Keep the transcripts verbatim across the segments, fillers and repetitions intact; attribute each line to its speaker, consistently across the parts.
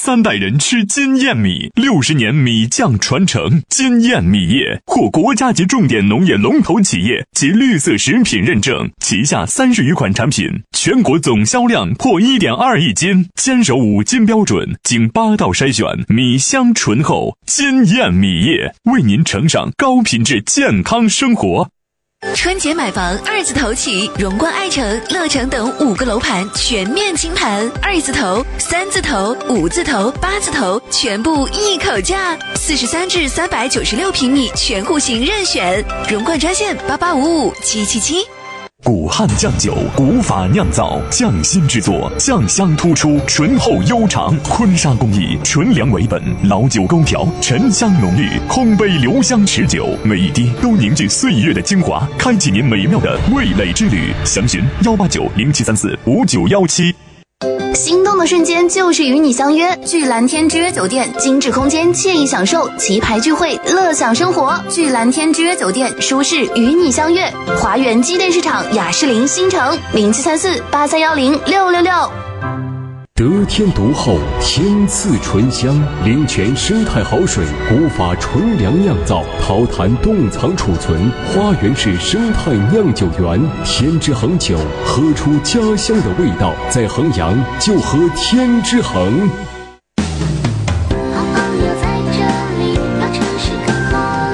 Speaker 1: 三代人吃金燕米，六十年米酱传承。金燕米业获国家级重点农业龙头企业及绿色食品认证，旗下三十余款产品，全国总销量破 一点二亿斤，坚守五金标准，经八道筛选，米香醇厚。金燕米业为您呈上高品质健康生活。
Speaker 2: 春节买房二字头起，荣冠爱城、乐城等五个楼盘全面清盘，二字头、三字头、五字头、八字头全部一口价，四十三至三百九十六平米全户型任选。荣冠专线八八五五七七七。
Speaker 1: 古汉酱酒，古法酿造，匠心制作，酱香突出，醇厚悠长。坤沙工艺，纯粮为本，老酒勾调，沉香浓郁，烘焙留香持久，每一滴都凝聚岁月的精华，开启您美妙的味蕾之旅。详询幺八九零七三四五九幺七。
Speaker 3: 心动的瞬间就是与你相约，聚蓝天之约酒店，精致空间，惬意享受，旗牌聚会，乐享生活。聚蓝天之约酒店，舒适与你相约。华源机电市场雅士林新城零七三四八三幺零六六六。
Speaker 4: 得天独厚，天赐醇香，灵泉生态好水，古法纯粮酿造，陶坛冻藏储存。花园市生态酿酒园，天之恒酒，喝出家乡的味道。在衡阳就喝天之恒。
Speaker 5: 好朋友在这里，让城市更好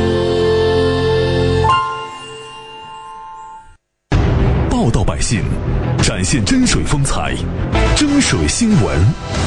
Speaker 5: 听。
Speaker 1: 报道百姓，展现真水风采，真水新闻。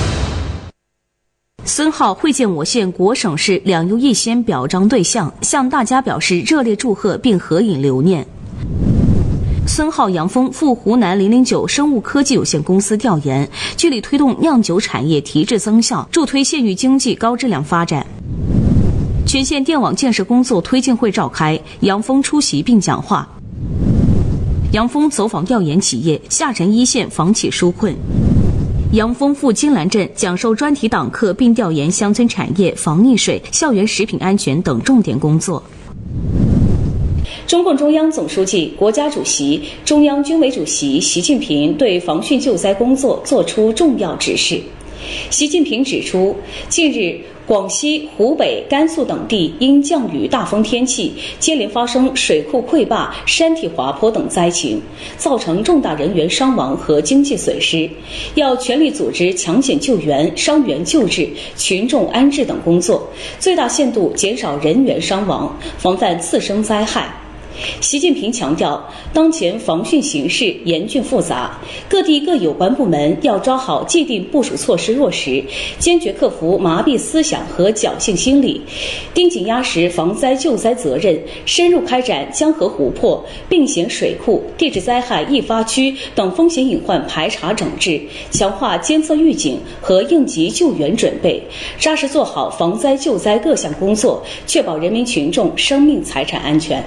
Speaker 6: 孙浩会见我县国省市两优一先表彰对象，向大家表示热烈祝贺并合影留念。孙浩杨峰赴湖南零零九生物科技有限公司调研，据力推动酿酒产业提质增效，助推县域经济高质量发展。全县电网建设工作推进会召开，杨峰出席并讲话。杨峰走访调研企业，下沉一线房企纾困。杨峰赴金兰镇讲授专题党课，并调研乡村产业、防溺水、校园食品安全等重点工作。中共中央总书记、国家主席、中央军委主席习近平对防汛救灾工作作出重要指示。习近平指出，近日广西、湖北、甘肃等地因降雨大风天气，接连发生水库溃坝、山体滑坡等灾情，造成重大人员伤亡和经济损失，要全力组织抢险救援、伤员救治、群众安置等工作，最大限度减少人员伤亡，防范次生灾害。习近平强调，当前防汛形势严峻复杂，各地各有关部门要抓好既定部署措施落实，坚决克服麻痹思想和侥幸心理，盯紧压实防灾救灾责任，深入开展江河湖泊、并险水库、地质灾害易发区等风险隐患排查整治，强化监测预警和应急救援准备，扎实做好防灾救灾各项工作，确保人民群众生命财产安全。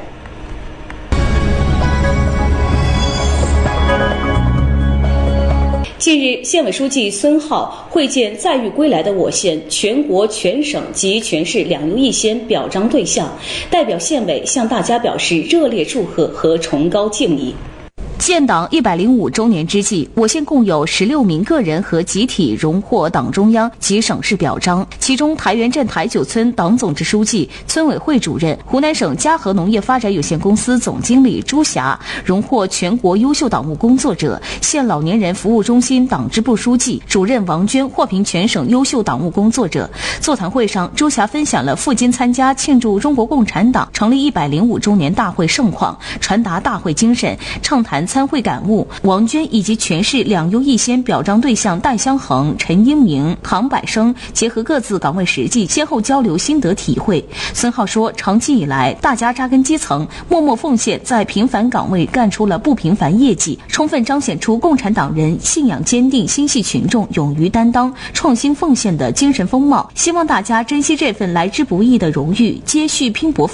Speaker 6: 近日，县委书记孙浩会见载誉归来的我县全国全省及全市两优一先表彰对象，代表县委向大家表示热烈祝贺和崇高敬意。建党一百零五周年之际，我县共有十六名个人和集体荣获党中央及省市表彰，其中台原镇台九村党总支书记、村委会主任、湖南省嘉禾农业发展有限公司总经理朱霞荣获全国优秀党务工作者，县老年人服务中心党支部书记、主任王娟获评全省优秀党务工作者。座谈会上，朱霞分享了赴京参加庆祝中国共产党成立一百零五周年大会盛况，传达大会精神，畅谈参会感悟。王娟以及全市两优一先表彰对象戴香恒、陈英明、唐百生结合各自岗位实际，先后交流心得体会。孙浩说，长期以来，大家扎根基层，默默奉献，在平凡岗位干出了不平凡业绩，充分彰显出共产党人信仰坚定、心系群众、勇于担当、创新奉献的精神风貌。希望大家珍惜这份来之不易的荣誉，接续拼搏